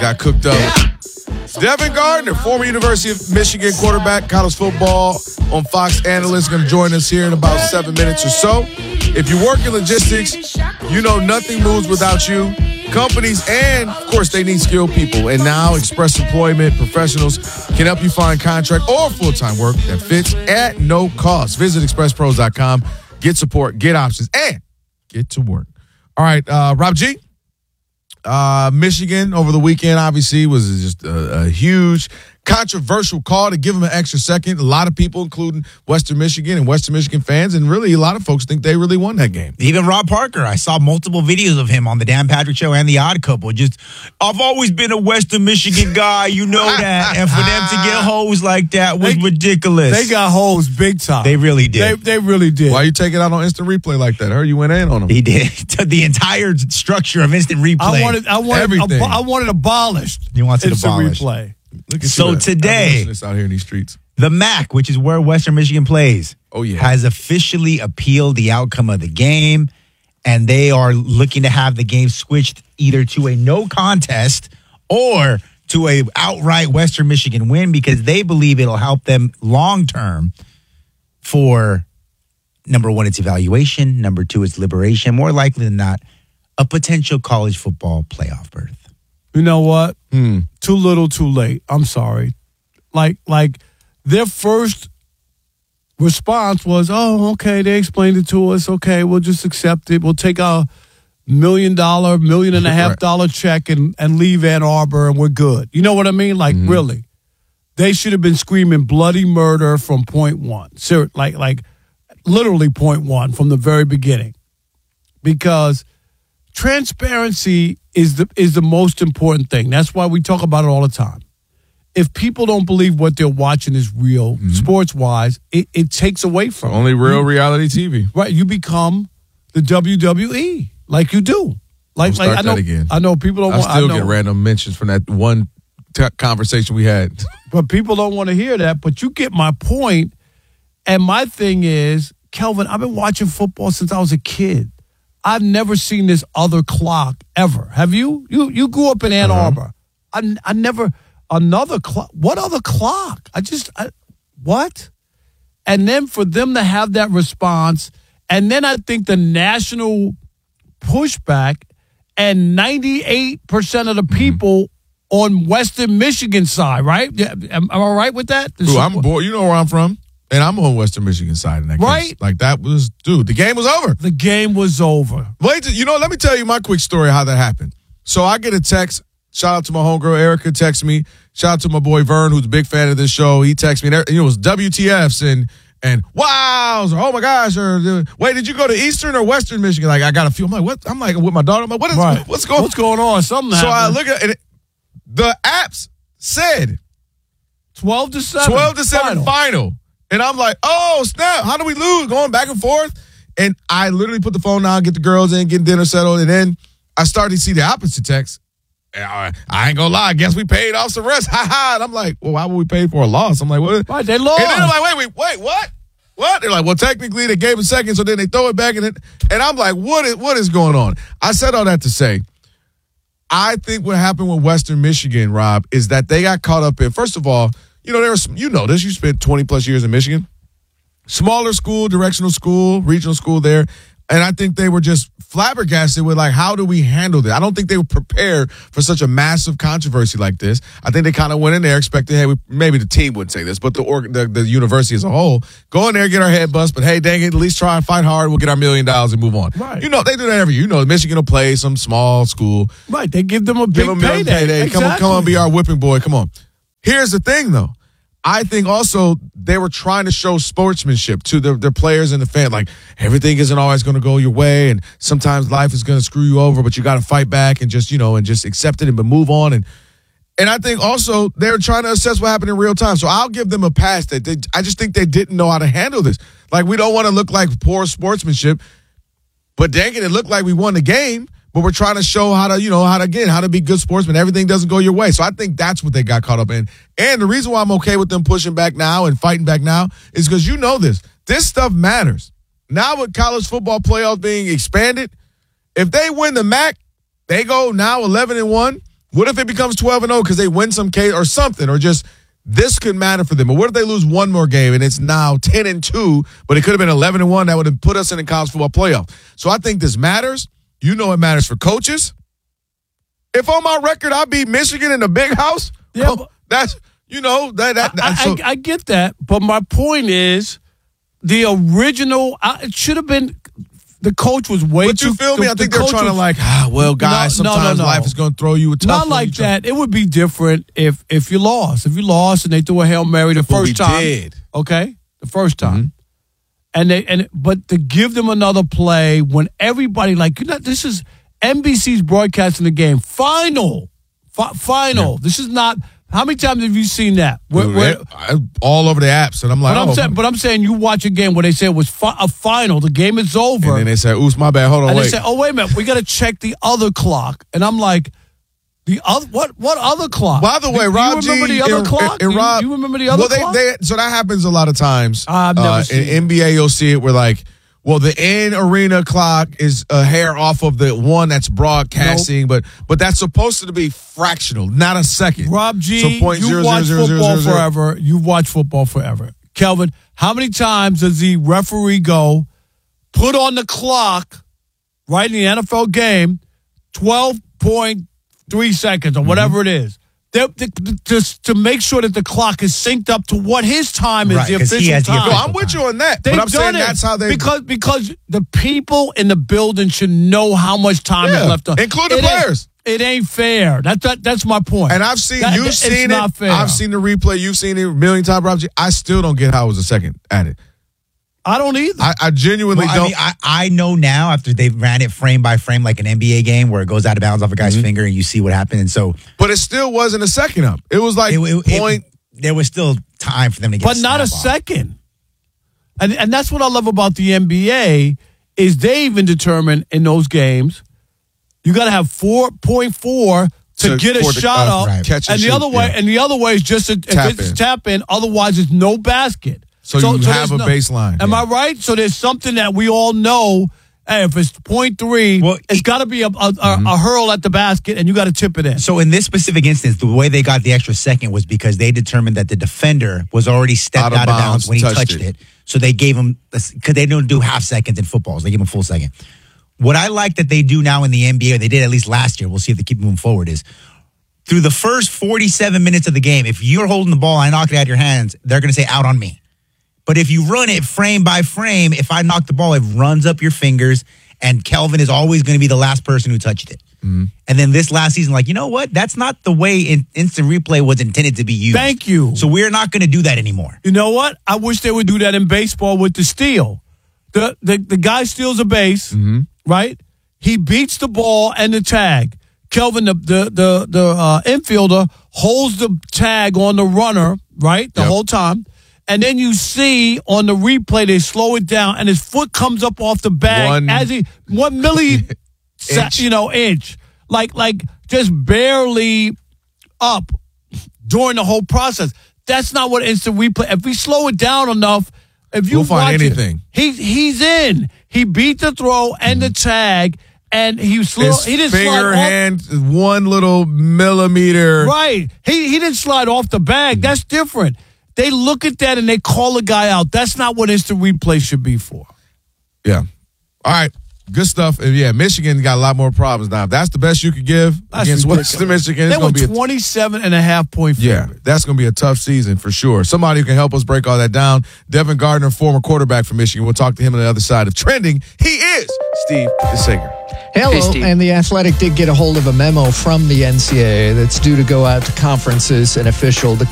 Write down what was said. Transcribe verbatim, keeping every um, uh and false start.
Got cooked up. Devin Gardner, former University of Michigan quarterback, college football on Fox analyst, going to join us here in about seven minutes or so. If you work in logistics, you know nothing moves without you. Companies and, of course, they need skilled people. And now Express Employment Professionals can help you find contract or full-time work that fits at no cost. Visit express pros dot com. Get support, get options, and get to work. All right, uh, Rob G. Uh, Michigan over the weekend obviously was just a, a huge controversial call to give them an extra second. A lot of people, including Western Michigan and Western Michigan fans, and really a lot of folks think they really won that game. Even Rob Parker, I saw multiple videos of him on the Dan Patrick Show and The Odd Couple. Just, I've always been a Western Michigan guy, you know that. And for them to get hoes like that was they, ridiculous. They got hoes big time. They really did. They, they really did. Why you take it out on instant replay like that? I heard you went in on them. He did. The entire structure of instant replay. I wanted, I wanted, Everything. ab- I wanted abolished. He wants it instant abolished. replay. Look at So you, today, this out here in these streets. the M A C, which is where Western Michigan plays, Oh, yeah. has officially appealed the outcome of the game, and they are looking to have the game switched either to a no contest or to a outright Western Michigan win because they believe it'll help them long term for, number one, its evaluation, number two, its liberation, more likely than not, a potential college football playoff berth. You know what? Hmm. Too little, too late. I'm sorry. Like, like their first response was, "Oh, okay, they explained it to us. Okay, we'll just accept it. We'll take a million dollar, million and a half Right. dollar check and and leave Ann Arbor, and we're good." You know what I mean? Like, really, they should have been screaming bloody murder from point one. Ser- like, like literally point one from the very beginning, because transparency is the is the most important thing. That's why we talk about it all the time. If people don't believe what they're watching is real, Mm-hmm. sports-wise, it, it takes away from Only it. real reality T V. Right, you become the W W E like you do. Like, Don't start like I know, that again. I know people don't I want. still I know, get random mentions from that one t- conversation we had. but people don't want to hear that. But you get my point. And my thing is, Kelvin, I've been watching football since I was a kid. I've never seen this other clock ever. Have you? You you grew up in Ann Uh-huh. Arbor. I, I never another clock. What other clock? I just I, what? And then for them to have that response, and then I think the national pushback, and ninety-eight percent of the people on Western Michigan side, right? Yeah, Am, am I right with that? The Dude, I'm support- bored. You know where I'm from, and I'm on Western Michigan side in that Right. case. Like that was, dude. The game was over. The game was over. Wait, you know, let me tell you my quick story how that happened. So I get a text. Shout out to my homegirl Erica. Texts me. Shout out to my boy Vern, who's a big fan of this show. He texts me. And it was W T Fs and and wows or oh my gosh or uh, wait, did you go to Eastern or Western Michigan? Like I got a few. I'm like, what? I'm like with my daughter. I'm like, what is Right. what's going? What's going on? Something So I happened. look at it. The apps said twelve to seven. twelve to seven Final. final. And I'm like, oh, snap. How do we lose? Going back and forth. And I literally put the phone down, get the girls in, get dinner settled. And then I started to see the opposite text. And I, I ain't gonna lie. I guess we paid off some rest. Ha ha. And I'm like, well, why would we pay for a loss? I'm like, what? Right, they lost. And then I'm like, wait, wait, wait, what? What? They're like, well, technically they gave a second, so then they throw it back. And, it, and I'm like, what is, what is going on? I said all that to say, I think what happened with Western Michigan, Rob, is that they got caught up in, first of all, you know, there was, you know this, you spent twenty plus years in Michigan. Smaller school, directional school, regional school there. And I think they were just flabbergasted with, like, how do we handle this? I don't think they were prepared for such a massive controversy like this. I think they kind of went in there expecting, hey, we, maybe the team wouldn't say this, but the, org, the the university as a whole, go in there, get our head bust, but hey, dang it, at least try and fight hard. We'll get our million dollars and move on. Right. You know, they do that every year. You know, Michigan will play some small school. Right, they give them a Give big them a million payday. payday. Come on, come on, be our whipping boy. Come on. Here's the thing, though. I think also they were trying to show sportsmanship to their, their players and the fan. Like, everything isn't always going to go your way, and sometimes life is going to screw you over, but you got to fight back and just, you know, and just accept it and move on. And and I think also they're trying to assess what happened in real time. So I'll give them a pass. That they, I just think they didn't know how to handle this. Like, we don't want to look like poor sportsmanship, but dang it, it looked like we won the game. But we're trying to show how to, you know, how to, again, how to be good sportsmen. Everything doesn't go your way. So I think that's what they got caught up in. And the reason why I'm okay with them pushing back now and fighting back now is because you know this. This stuff matters. Now with college football playoffs being expanded, if they win the M A C, they go now eleven and one. What if it becomes twelve and oh because they win some case or something, or just this could matter for them? Or what if they lose one more game and it's now ten and two, but it could have been eleven and one that would have put us in the college football playoff? So I think this matters. You know it matters for coaches. If on my record I beat Michigan in the big house, yeah, well, that's, you know, that. that, that I, so, I, I get that, but my point is the original, I, it should have been, the coach was way but too. you feel me? The, I think the they're trying was, to like, ah, well, guys, no, no, sometimes no, no. life is going to throw you a tough Not one. like that. It would be different if if you lost. If you lost and they threw a Hail Mary the Well, first we time. did. Okay? The first time. Mm-hmm. And they and but to give them another play when everybody like, you know, this is N B C's broadcasting the game. Final. Fi- final. Yeah. This is not. How many times have you seen that? Where, Dude, where, I, all over the apps, and I'm like, but I'm, oh. saying, but I'm saying you watch a game where they say it was fi- a final, the game is over. And then they say, oops, my bad, hold on, and wait. they say, oh, wait a minute, we got to check the other clock. And I'm like, the other what what other clock? By the way, do, Rob do you remember G the other and, clock? And, and Rob, you, you remember the other well, clock? They, they, so that happens a lot of times. I've never uh, seen in it. N B A, you'll see it where like, well, the in arena clock is a hair off of the one that's broadcasting, nope. but but that's supposed to be fractional, not a second. Rob G, so point you zero, watch zero, zero, football zero, zero, zero. forever. You watch football forever. Kelvin, how many times does the referee go, put on the clock, right in the N F L game, twelve point three seconds or whatever mm-hmm. it is? They, they, just to make sure that the clock is synced up to what his time is, right, the official the time. No, I'm with you on that. They've but I'm saying done that's it how they because because the people in the building should know how much time yeah, is left on, including it players. Ain't, it ain't fair. That's that, that's my point. And I've seen that, you've it's seen not it. fair. I've seen the replay. You've seen it a million times, Rob G. I still don't get how it was a second at it. I don't either. I, I genuinely well, don't. I, mean, I, I know now after they ran it frame by frame like an N B A game where it goes out of bounds off a guy's mm-hmm. finger and you see what happened. And so, but it still wasn't a second up. It was like it, it, point. It, there was still time for them to get, but not a off. second. And and that's what I love about the N B A is they even determine in those games you got to have four point four to, to get a shot the, uh, up, right. Catch and, and the shoot, other way yeah. and the other way is just a, tap if it's in. tap in. Otherwise, it's no basket. So, so you so have a no, baseline. Am yeah. I right? So there's something that we all know. Hey, if it's point three, well, it's got to be a, a, mm-hmm. a, a hurl at the basket, and you got to tip it in. So in this specific instance, the way they got the extra second was because they determined that the defender was already stepped out of, out of bounds, bounds when he touched, touched it. it. So they gave him, because they don't do half seconds in football, so they give him a full second. What I like that they do now in the N B A, or they did at least last year, we'll see if they keep moving forward, is through the first forty-seven minutes of the game, if you're holding the ball and I knock it out of your hands, they're going to say out on me. But if you run it frame by frame, if I knock the ball, it runs up your fingers, and Kelvin is always going to be the last person who touched it. Mm-hmm. And then this last season, like, you know what? That's not the way in, instant replay was intended to be used. Thank you. So we're not going to do that anymore. You know what? I wish they would do that in baseball with the steal. The the, the guy steals a base, mm-hmm. right? He beats the ball and the tag. Kelvin, the the the, the uh, infielder, holds the tag on the runner, right, the yep. whole time. And then you see on the replay, they slow it down, and his foot comes up off the bag one, as he one milli, inch. you know, inch, like like just barely up during the whole process. That's not what instant replay. If we slow it down enough, if you we'll find watch anything, it, he he's in. He beat the throw and the tag, and he slow. His he didn't finger slide hand off, one little millimeter. Right. He he didn't slide off the bag. That's different. They look at that and they call a guy out. That's not what instant replay should be for. Yeah. All right. Good stuff. And yeah, Michigan got a lot more problems now. If that's the best you could give that's against ridiculous. Western Michigan, it's they were going to be twenty-seven and a half point favorite. Yeah, that's going to be a tough season for sure. Somebody who can help us break all that down. Devin Gardner, former quarterback for Michigan. We'll talk to him on the other side of trending. He is Steve DeSager. Hello, hey, and the Athletic did get a hold of a memo from the N C double A that's due to go out to conferences and official. The